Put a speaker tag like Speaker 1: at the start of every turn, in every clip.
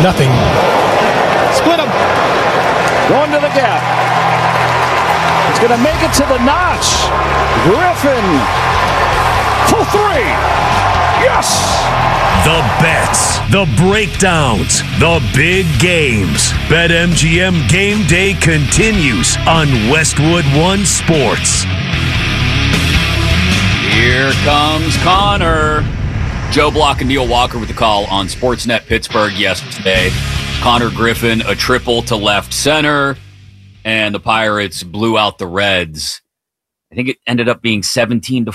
Speaker 1: Nothing.
Speaker 2: Split him. Going to the gap. He's going to make it to the notch. Griffin. For three. Yes.
Speaker 3: The bets, the breakdowns, the big games. BetMGM Game Day continues on Westwood One Sports.
Speaker 4: Here comes Connor. Joe Block and Neil Walker with the call on Sportsnet Pittsburgh yesterday. Connor Griffin, a triple to left center, and the Pirates blew out the Reds. I think it ended up being 17-4,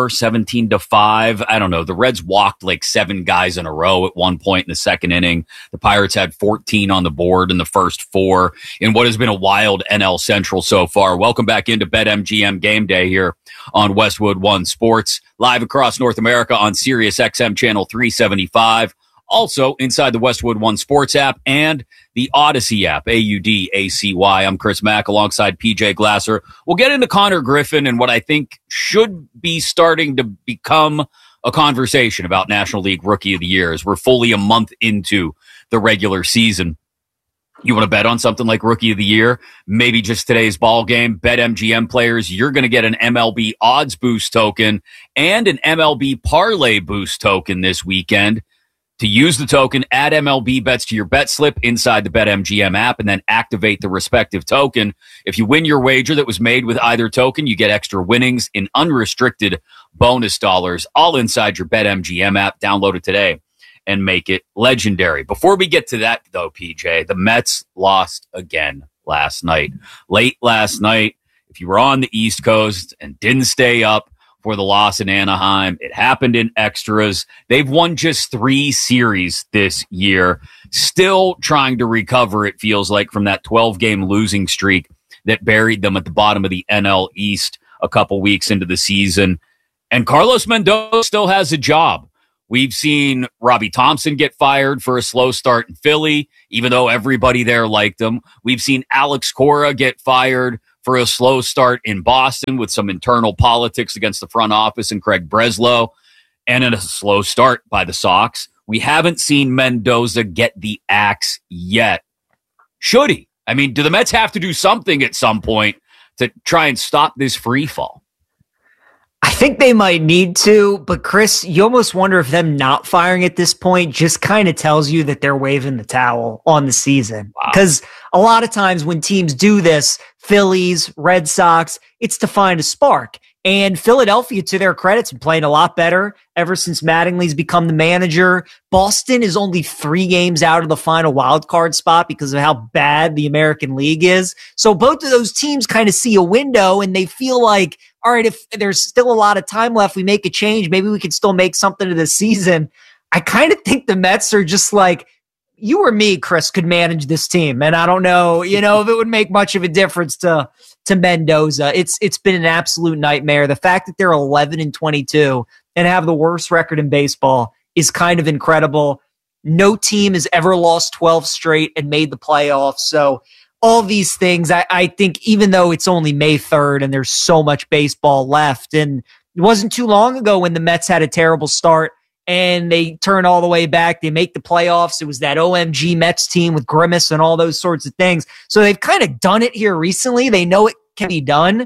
Speaker 4: 17-5. I don't know. The Reds walked like 7 guys in a row at one point in the second inning. The Pirates had 14 on the board in the first 4 in what has been a wild NL Central so far. Welcome back into BetMGM Game Day here on Westwood One Sports, live across North America on Sirius XM Channel 375. Also inside the Westwood One Sports app and the Odyssey app, AUDACY. I'm Chris Mack alongside PJ Glasser. We'll get into Connor Griffin and what I think should be starting to become a conversation about National League Rookie of the Year as we're fully a month into the regular season. You want to bet on something like Rookie of the Year? Maybe just today's ball game. BetMGM players, you're going to get an MLB Odds Boost token and an MLB Parlay Boost token this weekend. To use the token, add MLB bets to your bet slip inside the BetMGM app and then activate the respective token. If you win your wager that was made with either token, you get extra winnings in unrestricted bonus dollars, all inside your BetMGM app. Download it today and make it legendary. Before we get to that, though, PJ, the Mets lost again last night. Late last night, if you were on the East Coast and didn't stay up for the loss in Anaheim, it happened in extras. They've won just 3 series this year, still trying to recover, it feels like, from that 12-game losing streak that buried them at the bottom of the NL East a couple weeks into the season. And Carlos Mendoza still has a job. We've seen Robbie Thompson get fired for a slow start in Philly, even though everybody there liked him. We've seen Alex Cora get fired for a slow start in Boston with some internal politics against the front office and Craig Breslow, and in a slow start by the Sox. We haven't seen Mendoza get the axe yet. Should he? I mean, do the Mets have to do something at some point to try and stop this free fall?
Speaker 5: I think they might need to, but Chris, you almost wonder if them not firing at this point just kind of tells you that they're waving the towel on the season. Because a lot of times when teams do this, Phillies, Red Sox, it's to find a spark. And Philadelphia, to their credit, has been playing a lot better ever since Mattingly's become the manager. Boston is only 3 games out of the final wild card spot because of how bad the American League is. So both of those teams kind of see a window and they feel like, all right, if there's still a lot of time left, we make a change. Maybe we can still make something of the season. I kind of think the Mets are just like, you or me, Chris, could manage this team. And I don't know, if it would make much of a difference to Mendoza. It's been an absolute nightmare. The fact that they're 11-22 and have the worst record in baseball is kind of incredible. No team has ever lost 12 straight and made the playoffs. So all these things, I think, even though it's only May 3rd and there's so much baseball left, and it wasn't too long ago when the Mets had a terrible start and they turn all the way back. They make the playoffs. It was that OMG Mets team with Grimace and all those sorts of things. So they've kind of done it here recently. They know it can be done.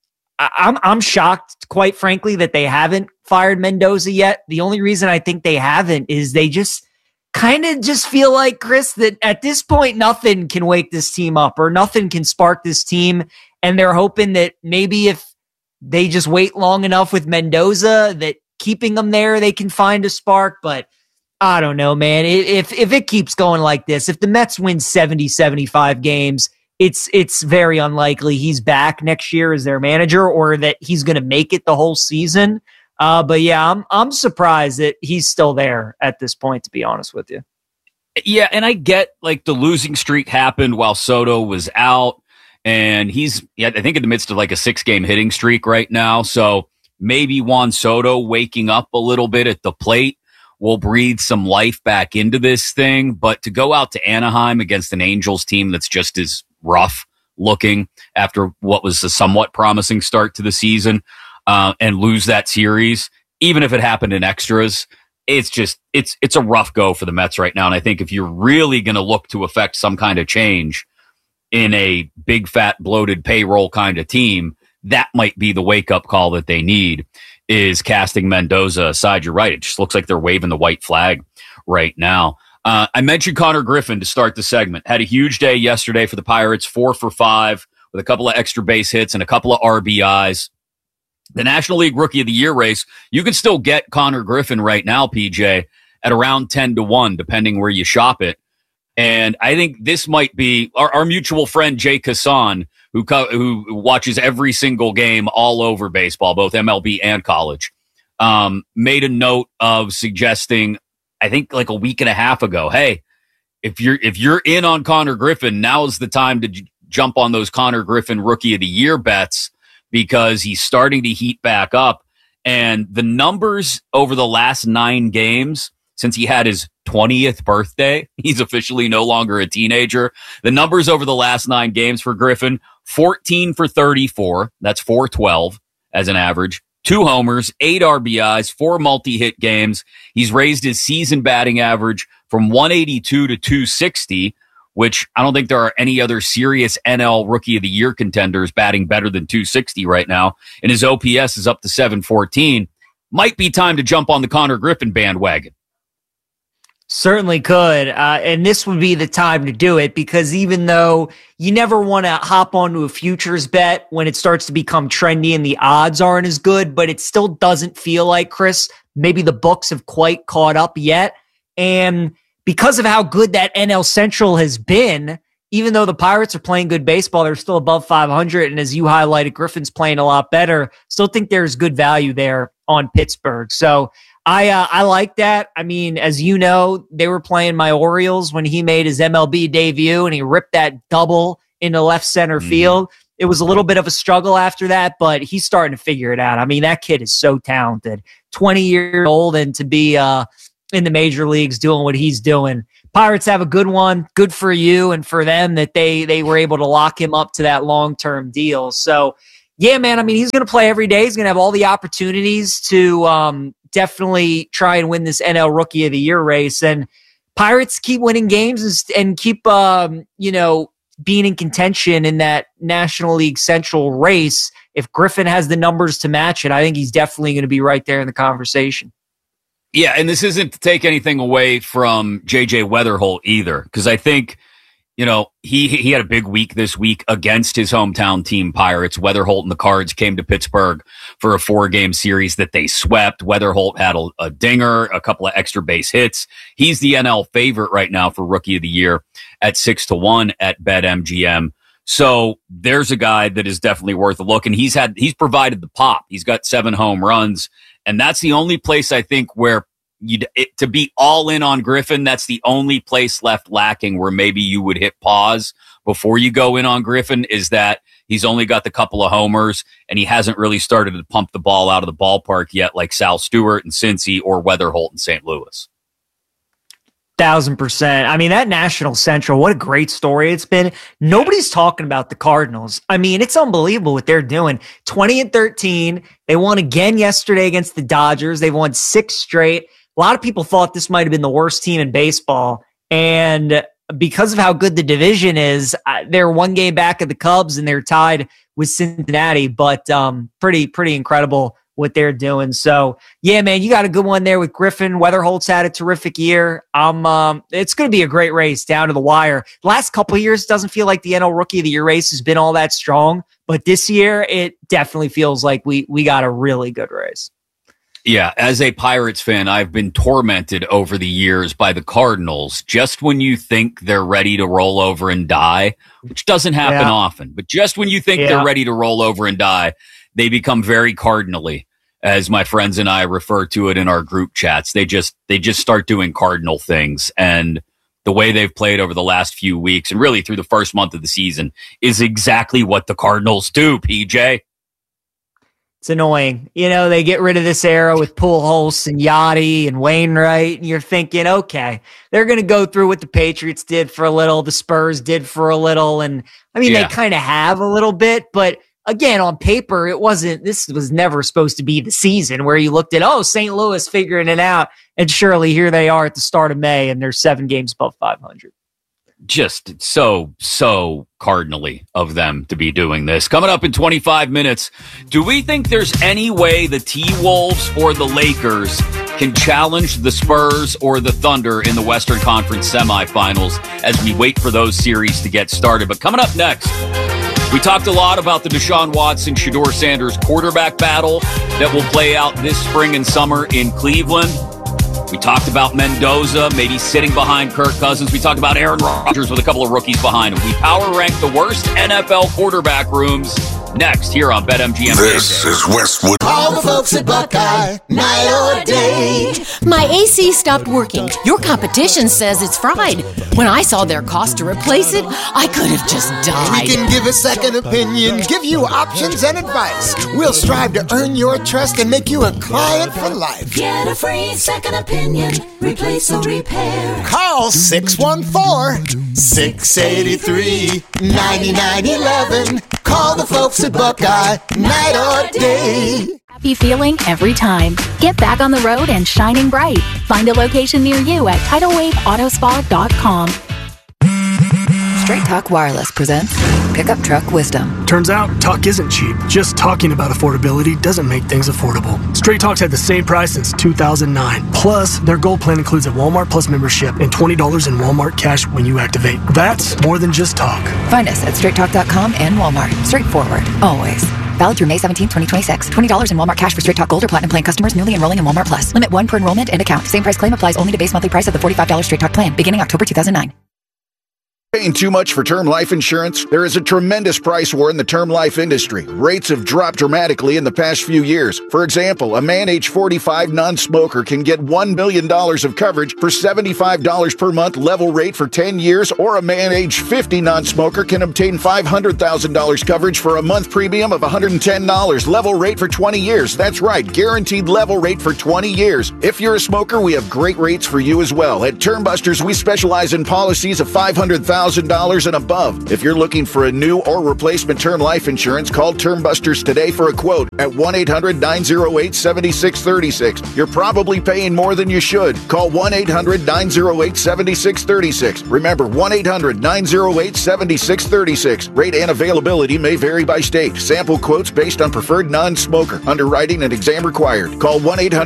Speaker 5: I'm shocked, quite frankly, that they haven't fired Mendoza yet. The only reason I think they haven't is they just kind of just feel like, Chris, that at this point, nothing can wake this team up or nothing can spark this team. And they're hoping that maybe if they just wait long enough with Mendoza, that keeping them there, they can find a spark. But I don't know, man. If it keeps going like this, if the Mets win 70, 75 games, it's very unlikely he's back next year as their manager or that he's going to make it the whole season. But yeah, I'm surprised that he's still there at this point, to be honest with you.
Speaker 4: Yeah, and I get like the losing streak happened while Soto was out, and he's I think in the midst of like a 6-game hitting streak right now. So maybe Juan Soto waking up a little bit at the plate will breathe some life back into this thing. But to go out to Anaheim against an Angels team that's just as rough looking after what was a somewhat promising start to the season, and lose that series, even if it happened in extras, it's a rough go for the Mets right now. And I think if you're really going to look to affect some kind of change in a big, fat, bloated payroll kind of team, that might be the wake-up call that they need, is casting Mendoza aside. You're right. It just looks like they're waving the white flag right now. I mentioned Connor Griffin to start the segment. Had a huge day yesterday for the Pirates, 4 for 5 with a couple of extra base hits and a couple of RBIs. The National League Rookie of the Year race, you can still get Connor Griffin right now, PJ, at around 10-1, depending where you shop it. And I think this might be our mutual friend, Jay Kassan, who watches every single game all over baseball, both MLB and college, made a note of suggesting, I think like a week and a half ago, hey, if you're in on Connor Griffin, now's the time to jump on those Connor Griffin Rookie of the Year bets, because he's starting to heat back up. And the numbers over the last 9 games, since he had his 20th birthday, he's officially no longer a teenager. The numbers over the last 9 games for Griffin, 14 for 34. That's 412 as an average. 2 homers, 8 RBIs, 4 multi-hit games. He's raised his season batting average from 182 to 260, which I don't think there are any other serious NL Rookie of the Year contenders batting better than 260 right now. And his OPS is up to 714. Might be time to jump on the Connor Griffin bandwagon.
Speaker 5: Certainly could. And this would be the time to do it, because even though you never want to hop onto a futures bet when it starts to become trendy and the odds aren't as good, but it still doesn't feel like, Chris, maybe the books have quite caught up yet. And because of how good that NL Central has been, even though the Pirates are playing good baseball, they're still above 500. And as you highlighted, Griffin's playing a lot better. Still think there's good value there on Pittsburgh. So I like that. I mean, as you know, they were playing my Orioles when he made his MLB debut and he ripped that double into left center field. It was a little bit of a struggle after that, but he's starting to figure it out. I mean, that kid is so talented, 20 years old, and to be in the major leagues doing what he's doing. Pirates have a good one. Good for you and for them that they were able to lock him up to that long-term deal. So, yeah, man, I mean, he's going to play every day. He's going to have all the opportunities to definitely try and win this NL Rookie of the Year race. And Pirates keep winning games and keep, being in contention in that National League Central race. If Griffin has the numbers to match it, I think he's definitely going to be right there in the conversation.
Speaker 4: Yeah, and this isn't to take anything away from JJ Weatherholt either, because I think, he had a big week this week against his hometown team, Pirates. Weatherholt and the Cards came to Pittsburgh for a 4-game series that they swept. Weatherholt had a dinger, a couple of extra base hits. He's the NL favorite right now for Rookie of the Year at 6-1 at BetMGM. So there's a guy that is definitely worth a look, and he's provided the pop. He's got 7 home runs. And that's the only place I think where to be all in on Griffin, that's the only place left lacking where maybe you would hit pause before you go in on Griffin, is that he's only got the couple of homers and he hasn't really started to pump the ball out of the ballpark yet, like Sal Stewart in Cincy or Weatherholt in St. Louis.
Speaker 5: 1,000%. I mean, that National Central, what a great story it's been. Nobody's talking about the Cardinals. I mean, it's unbelievable what they're doing. 20-13. They won again yesterday against the Dodgers. They've won 6 straight. A lot of people thought this might have been the worst team in baseball. And because of how good the division is, they're 1 game back of the Cubs and they're tied with Cincinnati. But pretty incredible what they're doing. So, yeah, man, you got a good one there with Griffin. Weatherholt's had a terrific year. It's going to be a great race down to the wire. The last couple of years, it doesn't feel like the NL Rookie of the Year race has been all that strong. But this year, it definitely feels like we got a really good race.
Speaker 4: Yeah, as a Pirates fan, I've been tormented over the years by the Cardinals. Just when you think they're ready to roll over and die, which doesn't happen often, but just when you think they're ready to roll over and die, they become very cardinally, as my friends and I refer to it in our group chats. They just start doing cardinal things, and the way they've played over the last few weeks and really through the first month of the season is exactly what the Cardinals do, PJ.
Speaker 5: It's annoying. They get rid of this era with Pujols and Yachty and Wainwright, and you're thinking, okay, they're going to go through what the Patriots did for a little, the Spurs did for a little, and I mean, they kind of have a little bit, but again, on paper, this was never supposed to be the season where you looked at, St. Louis figuring it out. And surely here they are at the start of May and they're 7 games above 500.
Speaker 4: Just so cardinally of them to be doing this. Coming up in 25 minutes, do we think there's any way the T-Wolves or the Lakers can challenge the Spurs or the Thunder in the Western Conference semifinals as we wait for those series to get started? But coming up next, we talked a lot about the Deshaun Watson, Shedeur Sanders quarterback battle that will play out this spring and summer in Cleveland. We talked about Mendoza maybe sitting behind Kirk Cousins. We talked about Aaron Rodgers with a couple of rookies behind him. We power rank the worst NFL quarterback rooms next here on BetMGM.
Speaker 1: This is Westwood.
Speaker 6: All the folks at Buckeye, night or day.
Speaker 7: My AC stopped working. Your competition says it's fried. When I saw their cost to replace it, I could have just died.
Speaker 6: We can give a second opinion, give you options and advice. We'll strive to earn your trust and make you a client for life.
Speaker 8: Get a free second opinion. Replace or repair.
Speaker 6: Call 614-683-9911. Call the folks at Buckeye, night or day.
Speaker 9: Happy feeling every time. Get back on the road and shining bright. Find a location near you at TidalWaveAutoSpa.com.
Speaker 10: Straight Talk Wireless presents Pickup Truck Wisdom.
Speaker 11: Turns out, talk isn't cheap. Just talking about affordability doesn't make things affordable. Straight Talk's had the same price since 2009. Plus, their Gold plan includes a Walmart Plus membership and $20 in Walmart cash when you activate. That's more than just talk.
Speaker 10: Find us at StraightTalk.com and Walmart. Straightforward, always. Valid through May 17, 2026. $20 in Walmart cash for Straight Talk Gold or Platinum plan customers newly enrolling in Walmart Plus. Limit 1 per enrollment and account. Same price claim applies only to base monthly price of the $45 Straight Talk plan, beginning October 2009.
Speaker 12: Paying too much for term life insurance? There is a tremendous price war in the term life industry. Rates have dropped dramatically in the past few years. For example, a man age 45 non-smoker can get $1 million of coverage for $75 per month level rate for 10 years, or a man age 50 non-smoker can obtain $500,000 coverage for a month premium of $110 level rate for 20 years. That's right, guaranteed level rate for 20 years. If you're a smoker, we have great rates for you as well. At Termbusters, we specialize in policies of $500,000 and above. If you're looking for a new or replacement term life insurance, call Termbusters today for a quote at 1-800-908-7636. You're probably paying more than you should. Call 1-800-908-7636. Remember, 1-800-908-7636. Rate and availability may vary by state. Sample quotes based on preferred non-smoker. Underwriting and exam required. Call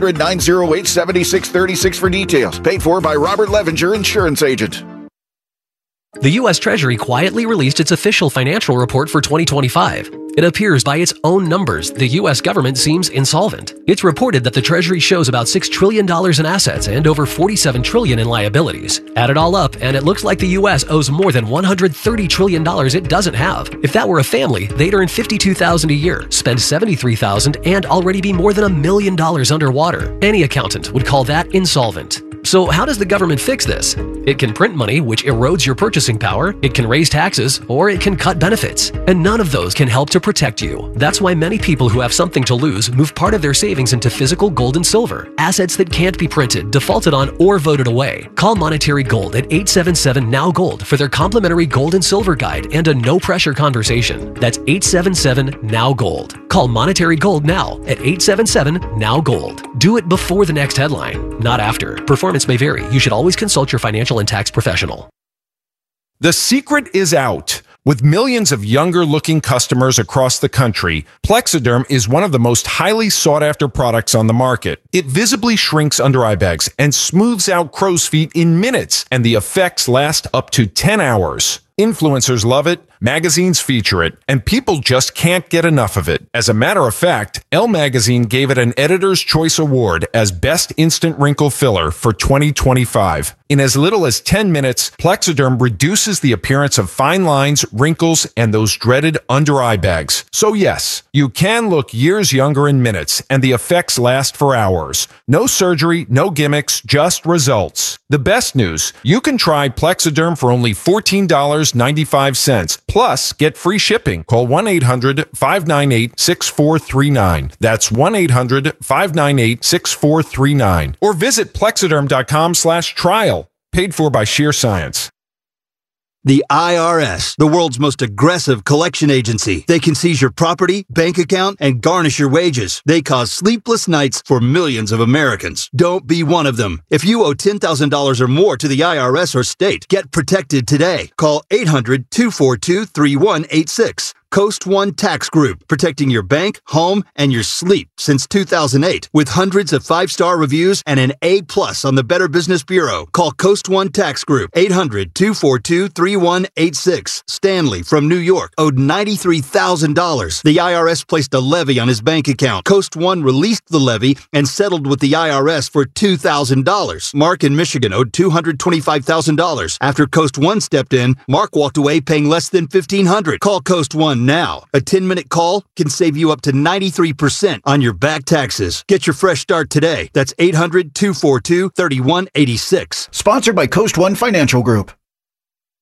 Speaker 12: 1-800-908-7636 for details. Paid for by Robert Levinger, insurance agent.
Speaker 13: The U.S. Treasury quietly released its official financial report for 2025. It appears by its own numbers, the U.S. government seems insolvent. It's reported that the Treasury shows about $6 trillion in assets and over $47 trillion in liabilities. Add it all up, and it looks like the U.S. owes more than $130 trillion it doesn't have. If that were a family, they'd earn $52,000 a year, spend $73,000, and already be more than $1 million underwater. Any accountant would call that insolvent. So how does the government fix this? It can print money, which erodes your purchasing power, it can raise taxes, or it can cut benefits. And none of those can help to protect you. That's why many people who have something to lose move part of their savings into physical gold and silver, assets that can't be printed, defaulted on, or voted away. Call Monetary Gold at 877-NOW-GOLD for their complimentary gold and silver guide and a no-pressure conversation. That's 877-NOW-GOLD. Call Monetary Gold now at 877-NOW-GOLD. Do it before the next headline, not after. Performance may vary. You should always consult your financial and tax professional.
Speaker 14: The secret is out. With millions of younger-looking customers across the country, Plexiderm is one of the most highly sought-after products on the market. It visibly shrinks under-eye bags and smooths out crow's feet in minutes, and the effects last up to 10 hours. Influencers love it, magazines feature it, and people just can't get enough of it. As a matter of fact, Elle Magazine gave it an Editor's Choice Award as Best Instant Wrinkle Filler for 2025. In as little as 10 minutes, Plexiderm reduces the appearance of fine lines, wrinkles, and those dreaded under-eye bags. So yes, you can look years younger in minutes, and the effects last for hours. No surgery, no gimmicks, just results. The best news, you can try Plexiderm for only $14.95. Plus, get free shipping. Call 1-800-598-6439. That's 1-800-598-6439. Or visit Plexiderm.com/trial. Paid for by Sheer Science.
Speaker 1: The IRS, the world's most aggressive collection agency. They can seize your property, bank account, and garnish your wages. They cause sleepless nights for millions of Americans. Don't be one of them. If you owe $10,000 or more to the IRS or state, get protected today. Call 800-242-3186. Coast One Tax Group, protecting your bank, home, and your sleep since 2008. With hundreds of 5-star reviews and an A+ on the Better Business Bureau. Call Coast One Tax Group, 800-242-3186. Stanley from New York owed $93,000. The IRS placed a levy on his bank account. Coast One released the levy and settled with the IRS for $2,000. Mark in Michigan owed $225,000. After Coast One stepped in, Mark walked away paying less than $1,500. Call Coast One now. A 10-minute call can save you up to 93% on your back taxes. Get your fresh start today. That's 800-242-3186.
Speaker 12: Sponsored by Coast One Financial Group.